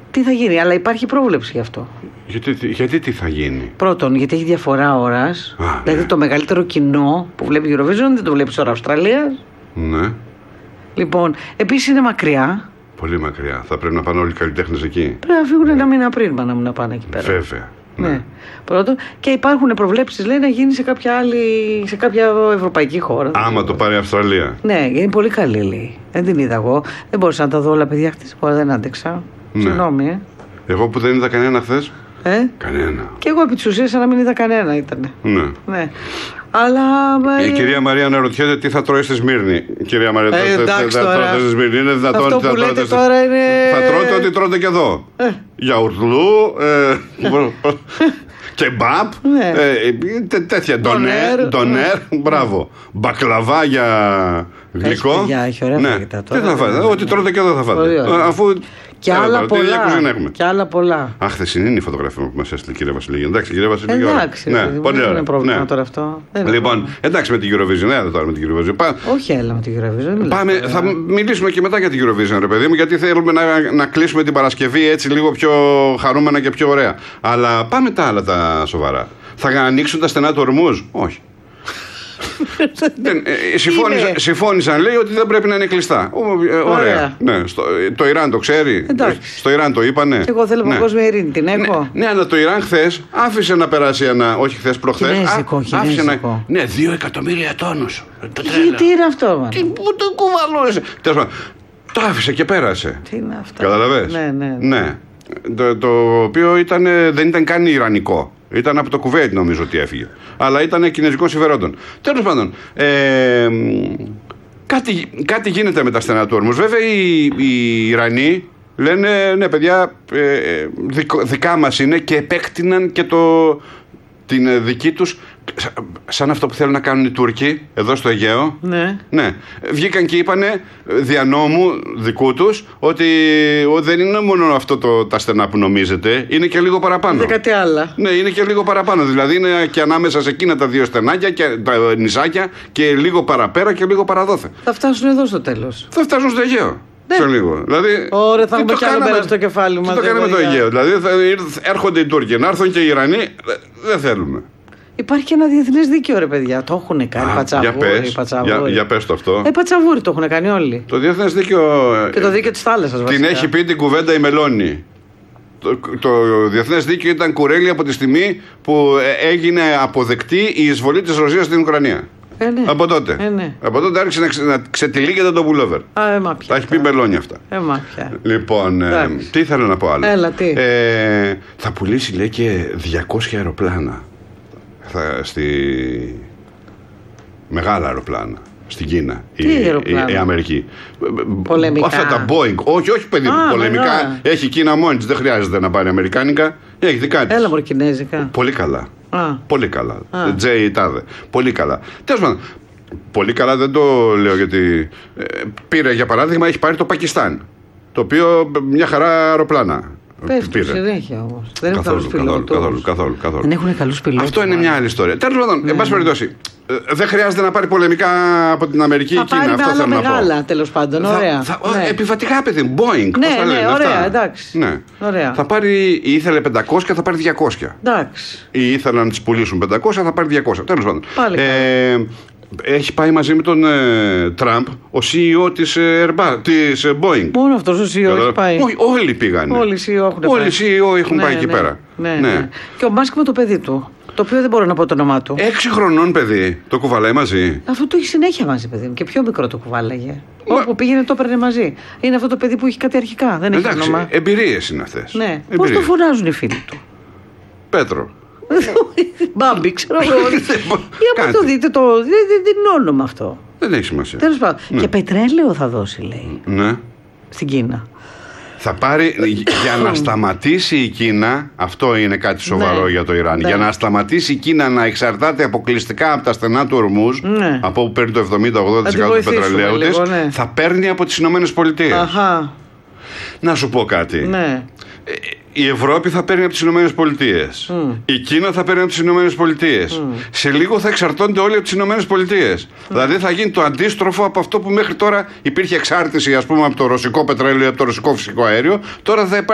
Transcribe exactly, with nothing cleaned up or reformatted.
Τι θα γίνει, αλλά υπάρχει πρόβλεψη γι' αυτό. Γιατί, γιατί τι θα γίνει? Πρώτον, γιατί έχει διαφορά ώρας. Δηλαδή ναι. το μεγαλύτερο κοινό που βλέπει Eurovision δεν το βλέπει ώρα Αυστραλίας. Ναι. Λοιπόν, επίσης είναι μακριά. Πολύ μακριά. Θα πρέπει να πάνε όλοι οι καλλιτέχνες εκεί. Πρέπει να φύγουν ένα μήνα πριν να, να πάνε εκεί πέρα. Βέβαια. Ναι. ναι. Πρώτον. Και υπάρχουν προβλέψεις, λέει, να γίνει σε κάποια άλλη, σε κάποια ευρωπαϊκή χώρα. Άμα το πάρει η Αυστραλία. Ναι, είναι πολύ καλή, λέει. Δεν την είδα εγώ. Δεν μπορούσα να τα δω όλα, παιδιά. Χτες δεν άντεξα. Ναι. Συγγνώμη, ε. Εγώ που δεν είδα κανένα χθες. Ε? Κανένα. Και εγώ επί της ουσίας σαν να μην είδα κανένα ήταν. Ναι. ναι. Αλλά. Η ε... κυρία Μαρία αναρωτιέται τι θα τρώει στη Σμύρνη. Η κυρία Μαρία ε, εντάξει, θα τρώτε στη Σμύρνη. Είναι δυνατόν αυτό ότι που θα λέτε τρώτε. Τώρα είναι... Θα τρώτε ό,τι τρώτε και εδώ. Ε. Γιαουρτλού. Ε, κεμπάπ. Ναι. Ε, τέτοια. Ντονέρ. Ντονέρ. Μπράβο. Μπακλαβά για γλυκό. Έχει ωραία ναι. φαγητά τώρα. Τι θα φάτε. Ό,τι τρώτε και εδώ θα φάτε. Αφού. Και άλλα πολλά. Και άλλα πολλά. Αχ, χθεσινή είναι η φωτογραφία που μας έστειλε η κυρία Βασιλική. Εντάξει, κυρία Βασιλική. Εντάξει, ναι, πολύ δεν είναι πρόβλημα ναι. τώρα αυτό. Λοιπόν, εντάξει με την Eurovision, έλα τώρα με την Eurovision. Πά... Όχι, έλα με την Eurovision. Πάμε, θα μιλήσουμε και μετά για την Eurovision, ρε παιδί μου, γιατί θέλουμε να, να κλείσουμε την Παρασκευή έτσι λίγο πιο χαρούμενα και πιο ωραία. Αλλά πάμε τα άλλα τα σοβαρά. Θα ανοίξουν τα στενά του ορμούς? Όχι. δεν, ε, συμφώνησαν, συμφώνησαν λέει ότι δεν πρέπει να είναι κλειστά. Ωραία, ωραία. Ναι, στο, το Ιράν το ξέρει. Εντάξει. Στο Ιράν το είπανε. Εγώ θέλω ναι. παγκόσμια ειρήνη, την έχω. Ναι, ναι, αλλά το Ιράν χθες άφησε να περάσει ένα. Όχι χθες, προχθές. Κινέζικο, άφησε κινέζικο. Να, ναι, δύο εκατομμύρια τόνους. Τι, τι είναι αυτό, man? Τι που το κουβαλούσε. Τέλος πάντων, το άφησε και πέρασε. Τι είναι αυτό? Καταλαβες? Ναι, ναι. ναι. Το, το οποίο ήταν, δεν ήταν καν ιρανικό. Ήταν από το Κουβέιτ νομίζω ότι έφυγε. Αλλά ήταν κινέζικων συμφερόντων. Τέλος πάντων, ε, κάτι, κάτι γίνεται με τα στενά του όρμους. Βέβαια οι, οι Ιρανοί λένε ναι παιδιά ε, δικ, δικά μας είναι και επέκτηναν και το, την δική τους, σαν αυτό που θέλουν να κάνουν οι Τούρκοι εδώ στο Αιγαίο. Ναι. ναι. Βγήκαν και είπανε δια νόμου δικού τους ότι δεν είναι μόνο αυτό το, τα στενά που νομίζετε, είναι και λίγο παραπάνω. Είναι κάτι άλλο. Ναι, είναι και λίγο παραπάνω. Δηλαδή είναι και ανάμεσα σε εκείνα τα δύο στενάκια και τα νησάκια και λίγο παραπέρα και λίγο παραδόθε. Θα φτάσουν εδώ στο τέλος. Θα φτάσουν στο Αιγαίο. Ναι. Σε λίγο. Δηλαδή, ωραία, θα έχουμε κι άλλο πέρα στο κεφάλι μας. Τι το κάνουμε το Αιγαίο. Δηλαδή θα έρχονται οι Τούρκοι, να έρθουν και οι Ιρανοί. Δεν θέλουμε. Υπάρχει και ένα διεθνές δίκαιο, ρε παιδιά. Το έχουν κάνει. Α, πατσαβούρι. Για πες, πατσαβούρι. Για, για πες το αυτό. Ε, πατσαβούρι το έχουν κάνει όλοι. Το διεθνές δίκαιο. Και το δίκαιο της θάλασσας, βασικά. Την έχει πει την κουβέντα η Μελώνη. Το, το διεθνές δίκαιο ήταν κουρέλι από τη στιγμή που έγινε αποδεκτή η εισβολή της Ρωσίας στην Ουκρανία. Ε, ναι. Από τότε. Ε, ναι. Από τότε άρχισε να, ξε, να ξετυλίγεται το πουλόβερ. Α, ε, μα πια. Τα έχει πει Μελώνη αυτά. Ε, μα πια. Λοιπόν, ε, τι ήθελα να πω άλλο. Έλα, τι. Ε, θα πουλήσει, λέει, και διακόσια αεροπλάνα. Θα, στη... Μεγάλα αεροπλάνα. Στην Κίνα. Τι η, αεροπλάνα? Η, η Αμερική. Πολεμικά. Αυτά τα Boeing. Όχι, όχι, παιδί μου. Πολεμικά. Μεγάλα. Έχει η Κίνα μόνη της. Δεν χρειάζεται να πάρει αμερικάνικα. Έχει δικά της. Έλα, μωρέ, κινέζικα. Πολύ καλά. Α. Πολύ καλά. Α. Τζέι τάδε. Πολύ καλά. Τέλος πάντων. Πολύ καλά δεν το λέω γιατί. Ε, πήρε για παράδειγμα, έχει πάρει το Πακιστάν. Το οποίο μια χαρά αεροπλάνα. Πέφτουν συνέχεια όμως. Δεν έχουν καλούς πιλότους. Καθόλου, καθόλου, καθόλου. Δεν έχουν καλούς πιλότους. Αυτό είναι μια άλλη ιστορία. Τέλος πάντων, ναι. Εν πάση περιπτώσει, δεν χρειάζεται να πάρει πολεμικά από την Αμερική ή Κίνα. Αυτό θέλω να πω. Μεγάλα, τέλος πάντων. Ωραία. Θα, θα, ναι. Επιβατικά, παιδί, Boeing. Ναι, θα ναι, λένε, ωραία, αυτά. εντάξει. Ναι. Ωραία. Θα πάρει, ήθελε πεντακόσια, θα πάρει διακόσια. Εντάξει. Ή ήθελαν να τις πουλήσουν πεντακόσια, θα πάρει διακόσια. Τέλος πάντων. Πάλι ε, έχει πάει μαζί με τον ε, Τραμπ ο σι ι ο της, ε, της ε, Boeing. Μόνο αυτός ο σι ι ο έχει πάει. Όχι, όλοι πήγανε. Όλοι οι σι ι ο έχουν όλοι πάει. οι σι ι ο έχουν ναι, πάει ναι, εκεί ναι, πέρα. Ναι, ναι. Ναι. Και ο Μάσκ με το παιδί του. Το οποίο δεν μπορώ να πω το όνομά του. Έξι χρονών παιδί. Το κουβαλάει μαζί. Αυτό το έχει συνέχεια μαζί, παιδί μου. Και πιο μικρό το κουβάλαγε. Μα... Όπου πήγαινε το έπαιρνε μαζί. Είναι αυτό το παιδί που έχει κάτι αρχικά. Δεν έχει όνομα. Εμπειρίες είναι αυτές. Ναι. Πώς το φωνάζουν οι φίλοι του? Πέτρο. Μπάμπι, ξέρω εγώ. Για να το δείτε, το... δεν είναι όνομα αυτό. Δεν έχει σημασία. Τέλος πάντων. Ναι. Και πετρέλαιο θα δώσει, λέει. Ναι. Στην Κίνα. Θα πάρει, για να σταματήσει η Κίνα, αυτό είναι κάτι σοβαρό ναι. για το Ιράν. Ναι. Για να σταματήσει η Κίνα να εξαρτάται αποκλειστικά από τα στενά του ορμούς, ναι. από όπου παίρνει το εβδομήντα με ογδόντα τοις εκατό του πετρελαίου της, ναι. θα παίρνει από τις Ηνωμένες Πολιτείες. Αχα. Να σου πω κάτι. Ναι. Η Ευρώπη θα παίρνει από τις Ηνωμένες Πολιτείες. Mm. Η Κίνα θα παίρνει από τις Ηνωμένες Πολιτείες. Mm. Σε λίγο θα εξαρτώνται όλοι από τις Ηνωμένες Πολιτείες. Mm. Δηλαδή θα γίνει το αντίστροφο από αυτό που μέχρι τώρα υπήρχε εξάρτηση, ας πούμε, από το ρωσικό πετρέλαιο ή από το ρωσικό φυσικό αέριο. Τώρα θα υπάρχει